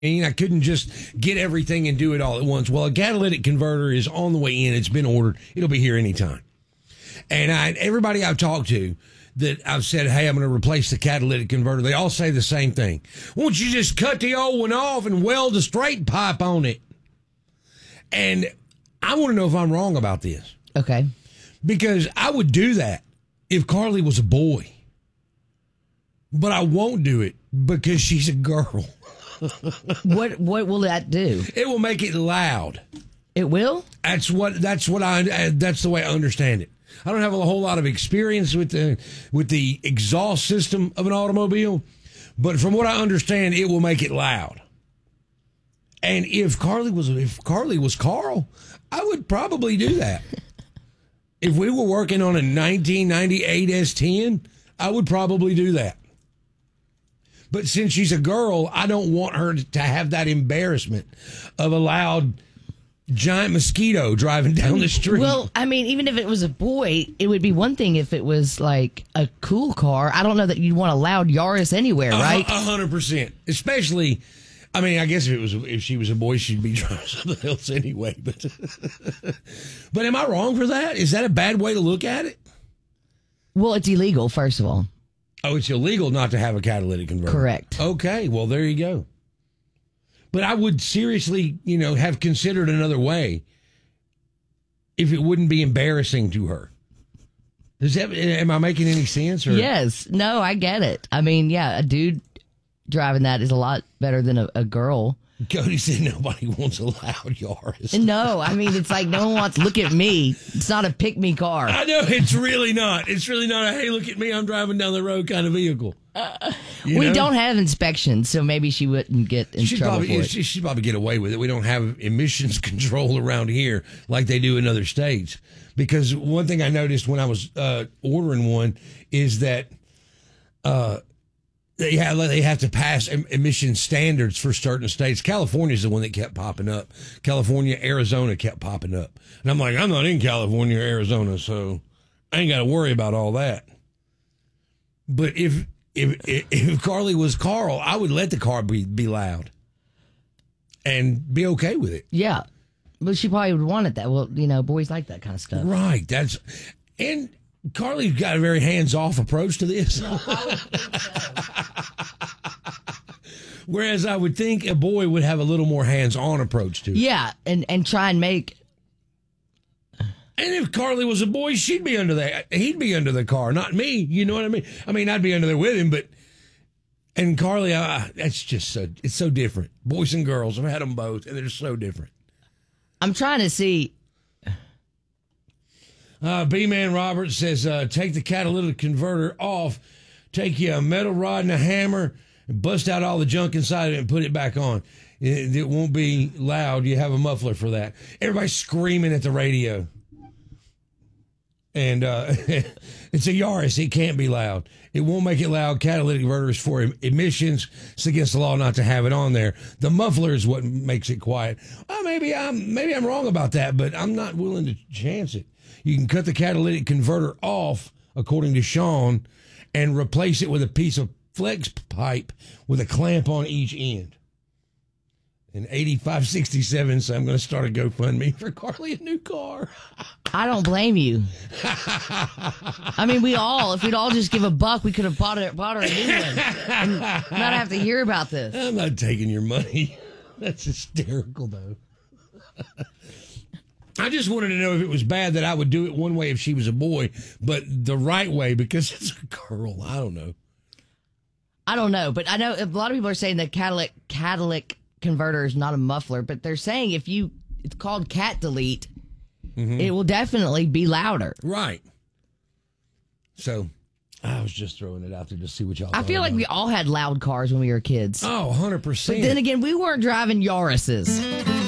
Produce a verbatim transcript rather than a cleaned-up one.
And I couldn't just get everything and do it all at once. Well, a catalytic converter is on the way in. It's been ordered. It'll be here anytime. And I, everybody I've talked to that I've said, hey, I'm going to replace the catalytic converter, they all say the same thing. Won't you just cut the old one off and weld a straight pipe on it? And I want to know if I'm wrong about this. Okay. Because I would do that if Carly was a boy. But I won't do it because she's a girl. What what will that do? It will make it loud. It will? That's what that's what I that's the way I understand it. I don't have a whole lot of experience with the with the exhaust system of an automobile, but from what I understand, it will make it loud. And if Carly was if Carly was Carl, I would probably do that. If we were working on a nineteen ninety-eight S ten, I would probably do that. But since she's a girl, I don't want her to have that embarrassment of a loud giant mosquito driving down the street. Well, I mean, even if it was a boy, it would be one thing if it was like a cool car. I don't know that you'd want a loud Yaris anywhere, right? A hundred percent. Especially, I mean, I guess if it was if she was a boy, she'd be driving something else anyway. But, but am I wrong for that? Is that a bad way to look at it? Well, it's illegal, first of all. Oh, it's illegal not to have a catalytic converter. Correct. Okay, well, there you go. But I would seriously, you know, have considered another way if it wouldn't be embarrassing to her. Does that, am I making any sense? Or? Yes. No, I get it. I mean, yeah, a dude driving that is a lot better than a, a girl. Cody said nobody wants a loud Yaris. No, I mean, it's like no one wants, look at me. It's not a pick-me car. I know, it's really not. It's really not a, hey, look at me, I'm driving down the road kind of vehicle. Uh, we know? Don't have inspections, so maybe she wouldn't get in she'd trouble probably, for it. She, she'd probably get away with it. We don't have emissions control around here like they do in other states. Because one thing I noticed when I was uh, ordering one is that uh, they have, they have to pass emission standards for certain states. California's the one that kept popping up. California, Arizona kept popping up. And I'm like, I'm not in California or Arizona, so I ain't got to worry about all that. But if, if if Carly was Carl, I would let the car be, be loud and be okay with it. Yeah. But she probably would want it that. Well, you know, boys like that kind of stuff. Right. That's and Carly's got a very hands-off approach to this. No, I would think so. Whereas I would think a boy would have a little more hands-on approach to it. Yeah, and, and try and make... And if Carly was a boy, she'd be under the... He'd be under the car, not me. You know what I mean? I mean, I'd be under there with him, but... And Carly, uh, that's just so... It's so different. Boys and girls, I've had them both, and they're so different. I'm trying to see... Uh, B-Man Roberts says, uh, take the catalytic converter off, take you a metal rod and a hammer, and bust out all the junk inside of it and put it back on. It, it won't be loud. You have a muffler for that. Everybody's screaming at the radio. And uh, it's a Yaris. It can't be loud. It won't make it loud. Catalytic converter is for emissions. It's against the law not to have it on there. The muffler is what makes it quiet. Well, maybe I'm maybe I'm wrong about that, but I'm not willing to chance it. You can cut the catalytic converter off, according to Sean, and replace it with a piece of flex pipe with a clamp on each end. And eighty-five sixty-seven, so I'm going to start a GoFundMe for Carly a new car. I don't blame you. I mean, we all, if we'd all just give a buck, we could have bought her, bought her a new one and not have to hear about this. I'm not taking your money. That's hysterical, though. I just wanted to know if it was bad that I would do it one way if she was a boy, but the right way because it's a girl. I don't know. I don't know, but I know a lot of people are saying that catalytic, catalytic converter is not a muffler, but they're saying if you, it's called cat delete, mm-hmm. it will definitely be louder. Right. So I was just throwing it out there to see what y'all I feel like about. we all had loud cars when we were kids. Oh, one hundred percent. But then again, we weren't driving Yaris's.